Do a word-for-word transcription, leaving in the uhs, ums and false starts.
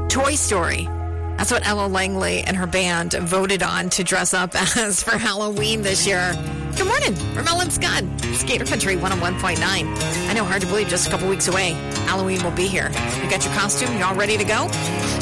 Toy Story. That's what Ella Langley and her band voted on to dress up as for Halloween this year. Good morning. We're Mel and Scott. Skater Country one oh one point nine. I know, hard to believe, just a couple weeks away. Halloween will be here. You got your costume? You all ready to go?